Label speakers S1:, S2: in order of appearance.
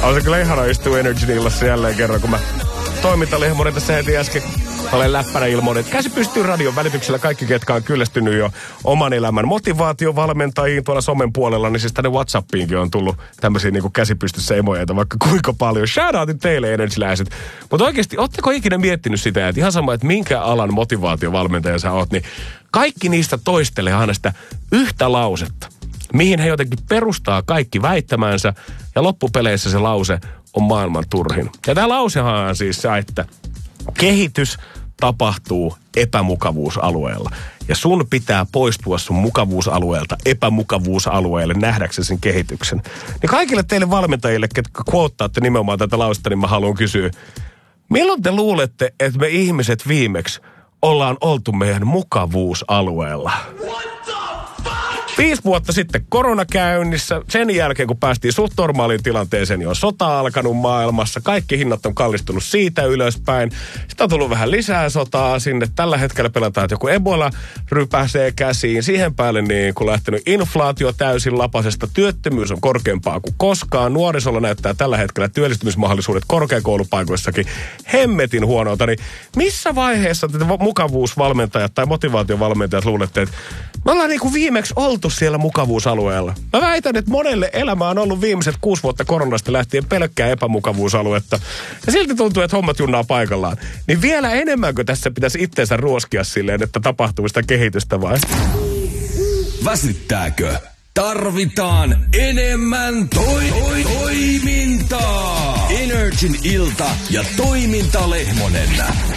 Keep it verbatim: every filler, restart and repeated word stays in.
S1: On se kyllä ihana istua Energyn illassa jälleen kerran, kun mä toimintalehmonen tässä heti äsken olen läppänä ilmoinen, että käsi pystyy radion välityksellä kaikki, ketkä on kyllästynyt jo oman elämän motivaatiovalmentajiin tuolla somen puolella, niin siis tänne WhatsAppiinkin on tullut tämmöisiä niin kuin käsipystyssä emojeita vaikka kuinka paljon. Shoutoutit teille Energy-läiset. Mutta oikeasti, ootteko ikinä miettinyt sitä, että ihan sama, että minkä alan motivaatiovalmentaja sä oot, niin kaikki niistä toistelee aina sitä yhtä lausetta, mihin he jotenkin perustaa kaikki väittämänsä, ja loppupeleissä se lause on maailman turhin. Ja tämä lausehan on siis se, että kehitys tapahtuu epämukavuusalueella. Ja sun pitää poistua sun mukavuusalueelta epämukavuusalueelle nähdäksesi sen kehityksen. Niin kaikille teille valmentajille, ketkä quottaatte nimenomaan tätä lausetta, niin mä haluan kysyä, milloin te luulette, että me ihmiset viimeksi ollaan oltu meidän mukavuusalueella? Viisi vuotta sitten korona käynnissä. Sen jälkeen, kun päästiin suht normaaliin tilanteeseen, niin on sota alkanut maailmassa. Kaikki hinnat on kallistunut siitä ylöspäin. Sitten on tullut vähän lisää sotaa sinne. Tällä hetkellä pelataan, että joku Ebola rypäsee käsiin. Siihen päälle niin kun lähtenyt inflaatio täysin lapasesta. Työttömyys on korkeampaa kuin koskaan. Nuorisolla näyttää tällä hetkellä työllistymismahdollisuudet korkeakoulupaikoissakin hemmetin huonolta. Niin missä vaiheessa te mukavuusvalmentajat tai motivaatiovalmentajat luulette, että me ollaan niin kuin viimeksi oltu siellä mukavuusalueella? Mä väitän, että monelle elämä on ollut viimeiset kuusi vuotta koronasta lähtien pelkkää epämukavuusaluetta. Ja silti tuntuu, että hommat junnaa paikallaan. Niin vielä enemmänkö tässä pitäisi itseensä ruoskia silleen, että tapahtuu sitä kehitystä vai?
S2: Väsyttääkö? Tarvitaan enemmän toi, toi, toimintaa. Energin ilta ja toiminta Lehmonen.